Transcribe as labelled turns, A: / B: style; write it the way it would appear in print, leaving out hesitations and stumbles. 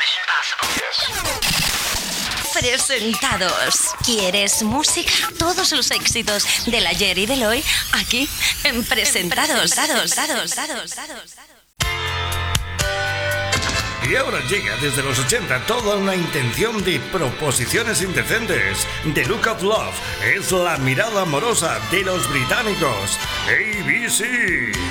A: Presentados. ¿Quieres música? Todos los éxitos del ayer y del hoy aquí en Presentados.
B: Y ahora llega desde los 80 toda una intención de proposiciones indecentes. The Look of Love es la mirada amorosa de los británicos ABC.